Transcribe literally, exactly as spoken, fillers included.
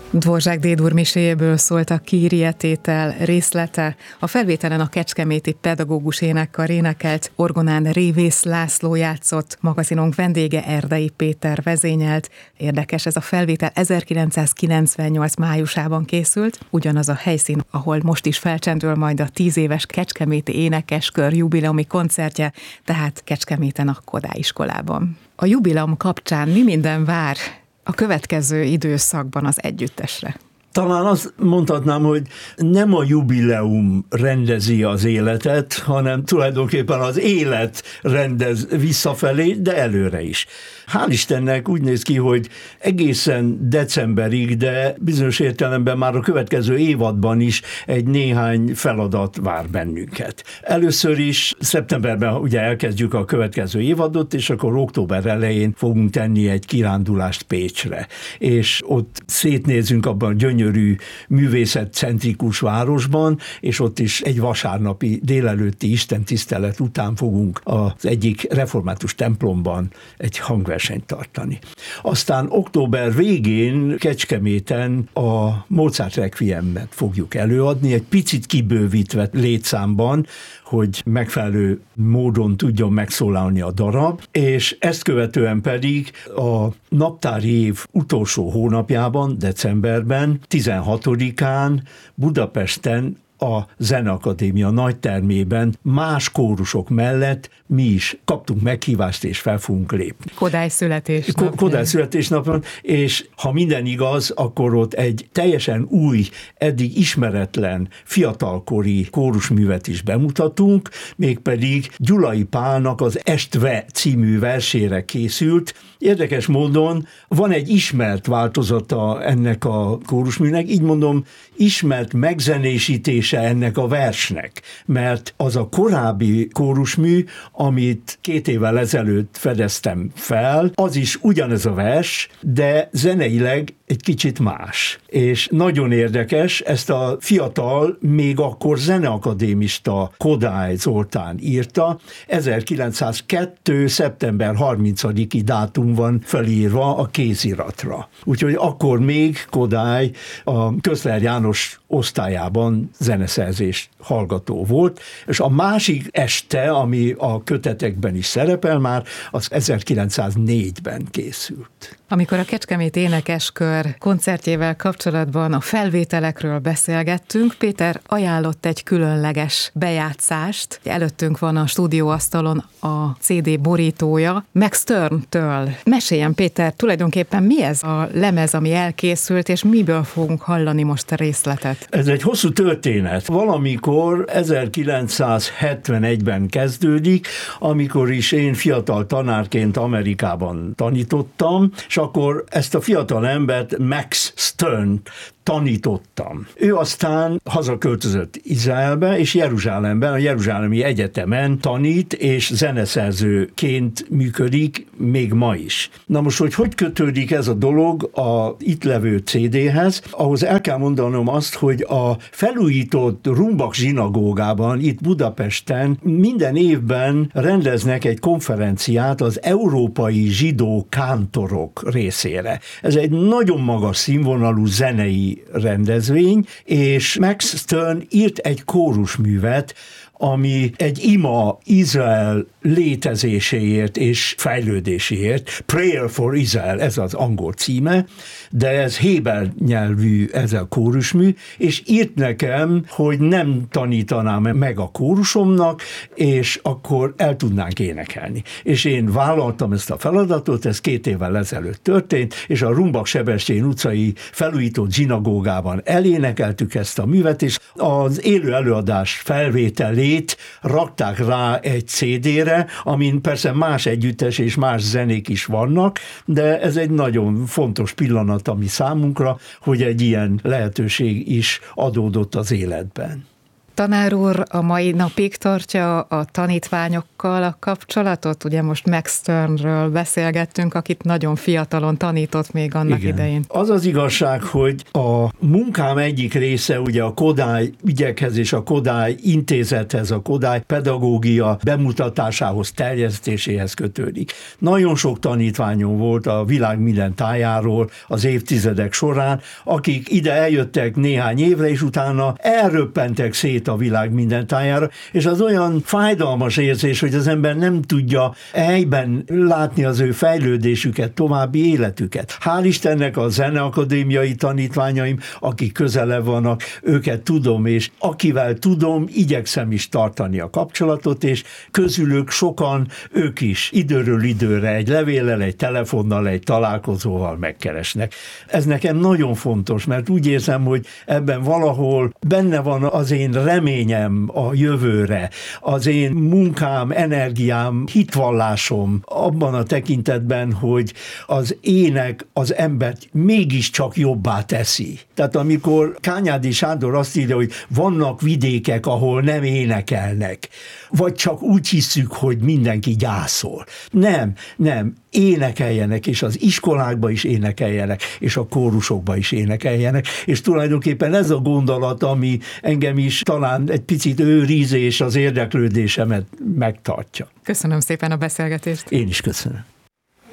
Dvorzsák Dédur miséjéből szólt a Kyrie tétel részlete. A felvételen a kecskeméti pedagógus énekkar énekelt, orgonán Révész László játszott, magazinunk vendége Erdei Péter vezényelt. Érdekes, ez a felvétel ezerkilencszázkilencvennyolc májusában készült, ugyanaz a helyszín, ahol most is felcsendül majd a tíz éves Kecskeméti Énekeskör jubileumi koncertje, tehát Kecskeméten a Kodály iskolában. A jubileum kapcsán mi minden vár a következő időszakban az együttesre? Talán azt mondhatnám, hogy nem a jubileum rendezi az életet, hanem tulajdonképpen az élet rendez visszafelé, de előre is. Hál' Istennek úgy néz ki, hogy egészen decemberig, de bizonyos értelemben már a következő évadban is egy néhány feladat vár bennünket. Először is szeptemberben ugye elkezdjük a következő évadot, és akkor október elején fogunk tenni egy kirándulást Pécsre. És ott szétnézünk abban a gyönyörű művészetcentrikus városban, és ott is egy vasárnapi délelőtti istentisztelet után fogunk az egyik református templomban egy hangversenyt tartani. Aztán október végén Kecskeméten a Mozart Requiemet fogjuk előadni, egy picit kibővítve létszámban, hogy megfelelő módon tudjon megszólalni a darab, és ezt követően pedig a naptári év utolsó hónapjában, decemberben, tizenhatodikán Budapesten a Zeneakadémia nagytermében más kórusok mellett mi is kaptunk meghívást, és fel fogunk lépni. Kodály születésnap. Kodály születésnapon, és ha minden igaz, akkor ott egy teljesen új, eddig ismeretlen, fiatalkori kórusművet is bemutatunk, mégpedig Gyulai Pálnak az Estve című versére készült. Érdekes módon van egy ismert változata ennek a kórusműnek, így mondom, ismert megzenésítése ennek a versnek, mert az a korábbi kórusmű, amit két évvel ezelőtt fedeztem fel, az is ugyanez a vers, de zeneileg egy kicsit más. És nagyon érdekes, ezt a fiatal, még akkor zeneakadémista Kodály Zoltán írta, ezerkilencszázkettő. szeptember harmincadiki dátum van felírva a kéziratra. Úgyhogy akkor még Kodály a Közler János osztályában zeneszerzés hallgató volt, és a másik este, ami a kötetekben is szerepel már, az ezerkilencszáznégyben készült. Amikor a Kecskeméti Énekeskör koncertjével kapcsolatban a felvételekről beszélgettünk, Péter ajánlott egy különleges bejátszást. Előttünk van a stúdióasztalon a cé dé borítója, Max Stern-től. Meséljen, Péter, tulajdonképpen mi ez a lemez, ami elkészült, és miből fogunk hallani most a részletet? Ez egy hosszú történet. Valamikor ezerkilencszázhetvenegyben kezdődik, amikor is én fiatal tanárként Amerikában tanítottam, és akkor ezt a fiatal embert, Max Stern tanítottam. Ő aztán hazaköltözött Izraelbe, és Jeruzsálemben, a Jeruzsálemi Egyetemen tanít, és zeneszerzőként működik még ma is. Na most, hogy hogy kötődik ez a dolog a itt levő cé déhez, ahhoz el kell mondanom azt, hogy a felújított Rumbach zsinagógában, itt Budapesten minden évben rendeznek egy konferenciát az európai zsidó kántorok részére. Ez egy nagyon magas színvonalú zenei rendezvény, és Max Stern írt egy kórusművet, ami egy ima Izrael létezéséért és fejlődéséért, Prayer for Israel, ez az angol címe, de ez héber nyelvű ez a kórusmű, és írt nekem, hogy nem tanítanám meg a kórusomnak, és akkor el tudnánk énekelni. És én vállaltam ezt a feladatot, ez két évvel ezelőtt történt, és a Rumbach-Sebestyén utcai felújított zsinagógában elénekeltük ezt a művet, és az élő előadás felvételét rakták rá egy cé dére, amin persze más együttes és más zenék is vannak, de ez egy nagyon fontos pillanat a mi számunkra, hogy egy ilyen lehetőség is adódott az életben. Tanár úr a mai napig tartja a tanítványokkal a kapcsolatot? Ugye most Max Sternről beszélgettünk, akit nagyon fiatalon tanított még annak Igen. idején. Az az igazság, hogy a munkám egyik része ugye a Kodály ügyekhez és a Kodály intézethez, a Kodály pedagógia bemutatásához, terjesztéséhez kötődik. Nagyon sok tanítványom volt a világ minden tájáról az évtizedek során, akik ide eljöttek néhány évre, és utána elröppentek szét a világ minden tájára, és az olyan fájdalmas érzés, hogy az ember nem tudja helyben látni az ő fejlődésüket, további életüket. Hál' Istennek a zeneakadémiai tanítványaim, akik közelebb vannak, őket tudom, és akivel tudom, igyekszem is tartani a kapcsolatot, és közülük sokan, ők is időről időre egy levéllel, egy telefonnal, egy találkozóval megkeresnek. Ez nekem nagyon fontos, mert úgy érzem, hogy ebben valahol benne van az én reményem a jövőre, az én munkám, energiám, hitvallásom abban a tekintetben, hogy az ének az embert mégiscsak jobbá teszi. Tehát amikor Kányádi Sándor azt írja, hogy vannak vidékek, ahol nem énekelnek, vagy csak úgy hiszük, hogy mindenki gyászol. Nem, nem, énekeljenek, és az iskolákba is énekeljenek, és a kórusokba is énekeljenek, és tulajdonképpen ez a gondolat, ami engem is talán egy picit őriz, és az érdeklődésemet megtartja. Köszönöm szépen a beszélgetést. Én is köszönöm.